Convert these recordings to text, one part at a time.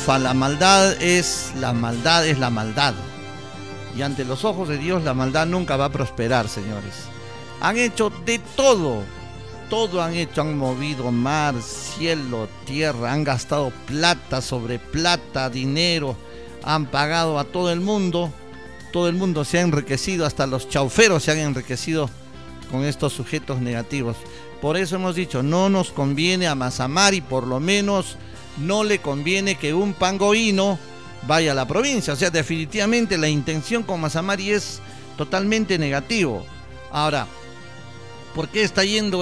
triunfa la maldad es la maldad, es la maldad. Y ante los ojos de Dios la maldad nunca va a prosperar, señores. Han hecho de todo. Todo han hecho, han movido mar, cielo, tierra, han gastado plata sobre plata, dinero, han pagado a todo el mundo se ha enriquecido, hasta los chauferos se han enriquecido con estos sujetos negativos. Por eso hemos dicho, no nos conviene a Mazamari, por lo menos no le conviene que un pangoíno vaya a la provincia. O sea, definitivamente la intención con Mazamari es totalmente negativo. Ahora, ¿por qué está yendo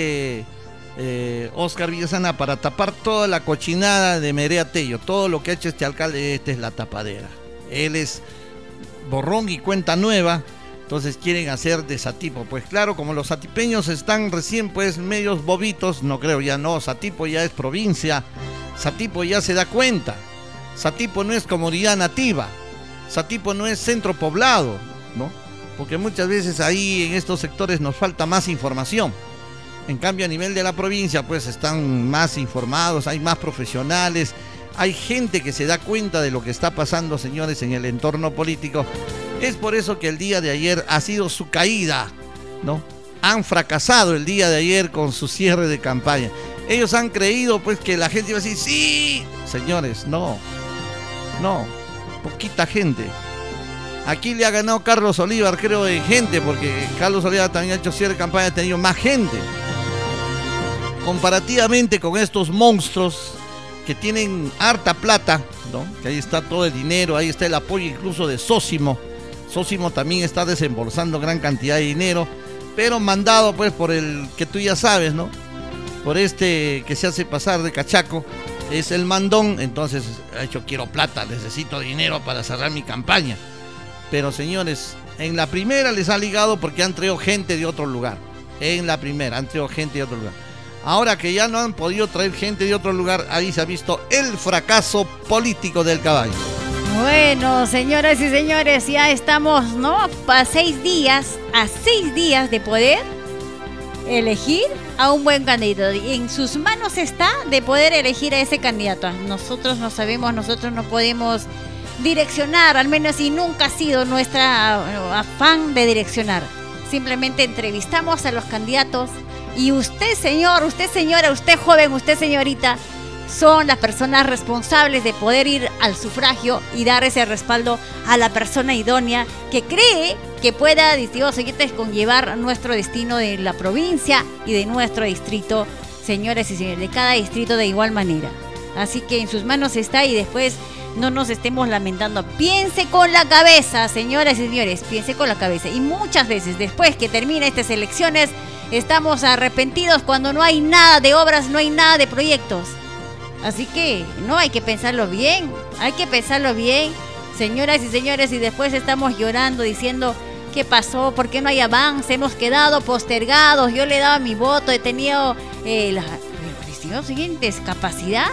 Óscar Villasana? Para tapar toda la cochinada de Merea Tello. Todo lo que ha hecho este alcalde, esta es la tapadera. Él es borrón y cuenta nueva, entonces quieren hacer de Satipo. Pues claro, como los satipeños están recién pues medios bobitos, no creo, ya no, Satipo ya es provincia, Satipo ya se da cuenta, Satipo no es comunidad nativa, Satipo no es centro poblado, ¿no? Porque muchas veces ahí en estos sectores nos falta más información. En cambio, a nivel de la provincia, pues están más informados, hay más profesionales, hay gente que se da cuenta de lo que está pasando, señores, en el entorno político. Es por eso que el día de ayer ha sido su caída, ¿no? Han fracasado el día de ayer con su cierre de campaña. Ellos han creído, pues, que la gente iba a decir, sí, señores, no, poquita gente. Aquí le ha ganado Carlos Olivar, creo, de gente, porque Carlos Olivar también ha hecho cierre de campaña, ha tenido más gente. Comparativamente con estos monstruos que tienen harta plata, ¿no? Que ahí está todo el dinero, ahí está el apoyo incluso de Sósimo. Sósimo también está desembolsando gran cantidad de dinero, pero mandado pues por el que tú ya sabes, ¿no? Por que se hace pasar de cachaco, es el mandón. Entonces ha dicho, quiero plata, necesito dinero para cerrar mi campaña. Pero señores, en la primera les ha ligado porque han traído gente de otro lugar. En la primera han traído gente de otro lugar. Ahora que ya no han podido traer gente de otro lugar, ahí se ha visto el fracaso político del caballo. Bueno, señoras y señores, ya estamos, ¿no? A 6 días de poder elegir a un buen candidato. Y en sus manos está de poder elegir a ese candidato. Nosotros no sabemos, nosotros no podemos direccionar, al menos y nunca ha sido nuestra afán de direccionar. Simplemente entrevistamos a los candidatos. Y usted, señor, usted, señora, usted, joven, usted, señorita, son las personas responsables de poder ir al sufragio y dar ese respaldo a la persona idónea que cree que pueda, distinguidos oyentes, conllevar nuestro destino de la provincia y de nuestro distrito, señores y señores, de cada distrito de igual manera. Así que en sus manos está y después no nos estemos lamentando. Piense con la cabeza, señoras y señores, piense con la cabeza. Y muchas veces después que termina estas elecciones, estamos arrepentidos cuando no hay nada de obras, no hay nada de proyectos. Así que no, hay que pensarlo bien, señoras y señores, y después estamos llorando diciendo, ¿qué pasó? ¿Por qué no hay avance? Hemos quedado postergados, yo le daba mi voto, he tenido los siguientes, capacidad.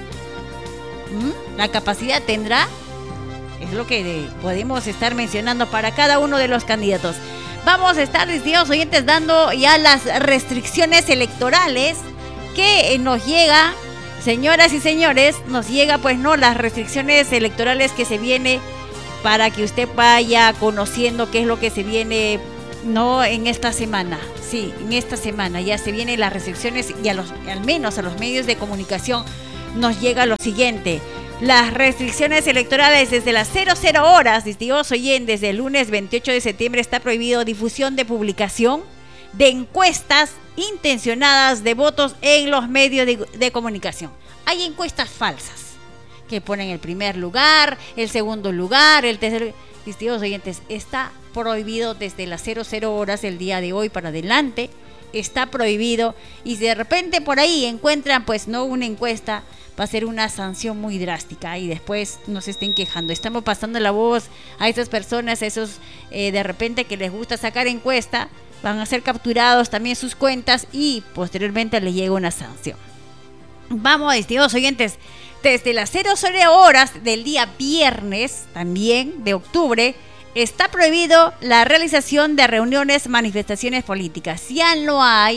¿La capacidad tendrá? Es lo que podemos estar mencionando para cada uno de los candidatos. Vamos a estar, distinguidos oyentes, dando ya las restricciones electorales que nos llega, señoras y señores, nos llega pues no las restricciones electorales que se viene para que usted vaya conociendo qué es lo que se viene no en esta semana. Sí, en esta semana ya se vienen las restricciones y al menos a los medios de comunicación nos llega lo siguiente. Las restricciones electorales desde las 00 horas, distinguidos oyentes, desde el lunes 28 de septiembre está prohibido difusión de publicación de encuestas intencionadas de votos en los medios de comunicación. Hay encuestas falsas que ponen el primer lugar, el segundo lugar, el tercer. Distinguidos oyentes, está prohibido desde las 00 horas del día de hoy para adelante. Está prohibido, y si de repente por ahí encuentran pues no una encuesta, va a ser una sanción muy drástica y después no se estén quejando. Estamos pasando la voz a esas personas, esos de repente que les gusta sacar encuesta, van a ser capturados también sus cuentas y posteriormente les llega una sanción. Vamos, distinguidos oyentes, desde las 00 horas del día viernes también de octubre está prohibido la realización de reuniones, manifestaciones políticas. Ya no hay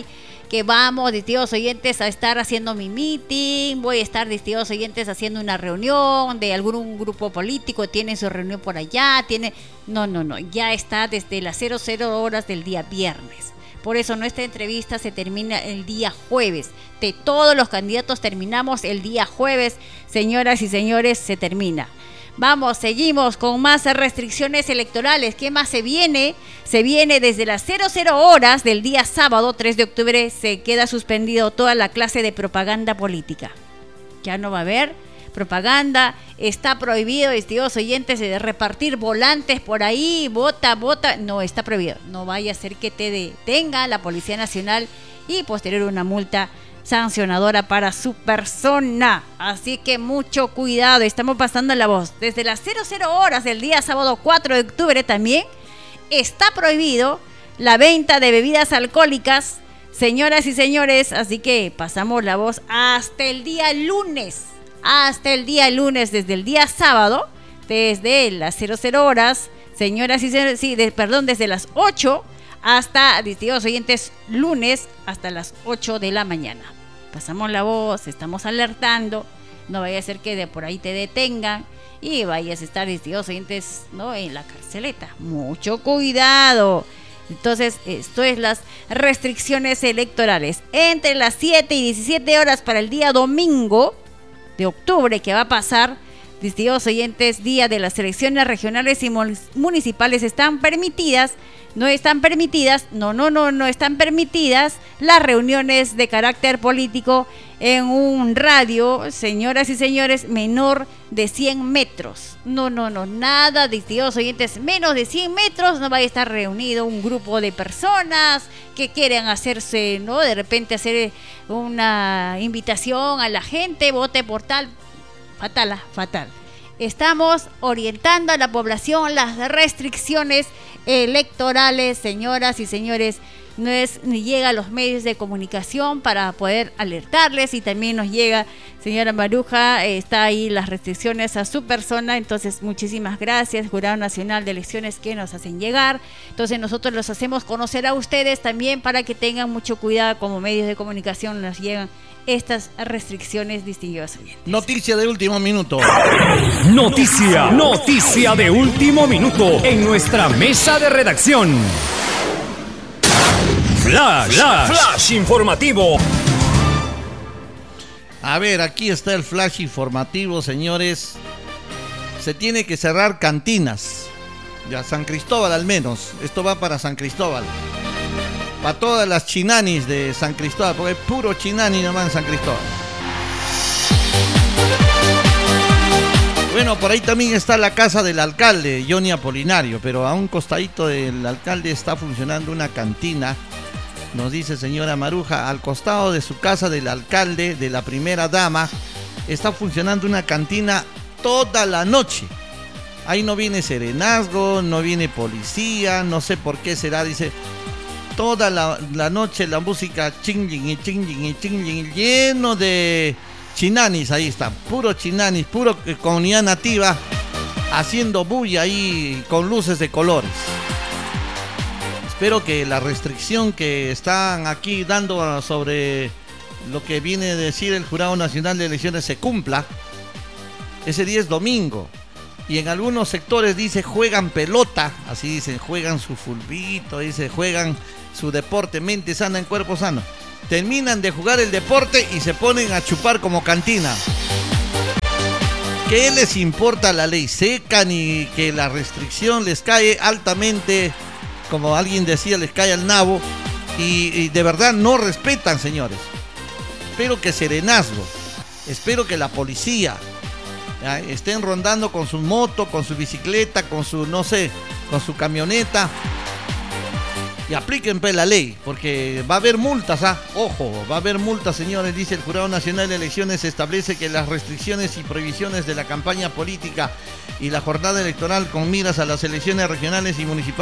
que vamos, distinguidos oyentes, a estar haciendo mi meeting, voy a estar, distinguidos oyentes, haciendo una reunión de algún grupo político, tiene su reunión por allá, no, ya está desde las 00 horas del día viernes. Por eso nuestra entrevista se termina el día jueves. De todos los candidatos terminamos el día jueves. Señoras y señores, se termina. Vamos, seguimos con más restricciones electorales. ¿Qué más se viene? Se viene desde las 00 horas del día sábado 3 de octubre. Se queda suspendido toda la clase de propaganda política. Ya no va a haber propaganda. Está prohibido, estimados oyentes, de repartir volantes por ahí. Vota. No, está prohibido. No vaya a ser que te detenga la Policía Nacional y posterior una multa sancionadora para su persona. Así que mucho cuidado, estamos pasando la voz. Desde las 00 horas del día sábado 4 de octubre también está prohibido la venta de bebidas alcohólicas, señoras y señores, así que pasamos la voz hasta el día lunes. Desde el día sábado, desde las 00 horas, señoras y señores, desde las 8 hasta, distinguidos oyentes, lunes hasta las 8 de la mañana. Pasamos la voz, estamos alertando, no vaya a ser que de por ahí te detengan y vayas a estar, distinguidos oyentes, ¿no?, en la carceleta. Mucho cuidado. Entonces, esto es las restricciones electorales. Entre las 7 y 17 horas para el día domingo de octubre, que va a pasar, distinguidos oyentes, día de las elecciones regionales y municipales, no están permitidas las reuniones de carácter político en un radio, señoras y señores, menor de 100 metros. No, nada, distinguidos oyentes, menos de 100 metros no va a estar reunido un grupo de personas que quieran hacerse, ¿no?, de repente hacer una invitación a la gente, vote por tal. Fatal. Estamos orientando a la población las restricciones electorales, señoras y señores. Ni llega a los medios de comunicación para poder alertarles, y también nos llega, señora Maruja, está ahí las restricciones a su persona. Entonces, muchísimas gracias, Jurado Nacional de Elecciones, que nos hacen llegar. Entonces, nosotros los hacemos conocer a ustedes también para que tengan mucho cuidado. Como medios de comunicación nos llegan estas restricciones, distinguidos oyentes. Noticia de último minuto. Noticia de último minuto en nuestra mesa de redacción. Flash informativo. A ver, aquí está el flash informativo, señores. Se tiene que cerrar cantinas. Ya, San Cristóbal al menos. Esto va para San Cristóbal. Para todas las chinanis de San Cristóbal, porque es puro chinani nomás en San Cristóbal. Bueno, por ahí también está la casa del alcalde, Johnny Apolinario, pero a un costadito del alcalde está funcionando una cantina. Nos dice señora Maruja, al costado de su casa del alcalde, de la primera dama, está funcionando una cantina toda la noche. Ahí no viene serenazgo, no viene policía, no sé por qué será, dice. Toda la noche la música chinging, lleno de chinanis, ahí está, puro chinanis, puro comunidad nativa, haciendo bulla ahí con luces de colores. Espero que la restricción que están aquí dando sobre lo que viene a decir el Jurado Nacional de Elecciones se cumpla. Ese día es domingo. Y en algunos sectores dice juegan pelota, así dicen, juegan su fulbito, dice, juegan su deporte, mente sana en cuerpo sano. Terminan de jugar el deporte y se ponen a chupar como cantina. ¿Qué les importa la ley seca ni que la restricción les cae altamente, como alguien decía, les cae al nabo? Y de verdad no respetan, señores. Espero que serenazgo, espero que la policía estén rondando con su moto, con su bicicleta, con su, no sé, con su camioneta, y apliquen la ley, porque va a haber multas, ojo, va a haber multas, señores. Dice el Jurado Nacional de Elecciones, establece que las restricciones y prohibiciones de la campaña política y la jornada electoral con miras a las elecciones regionales y municipales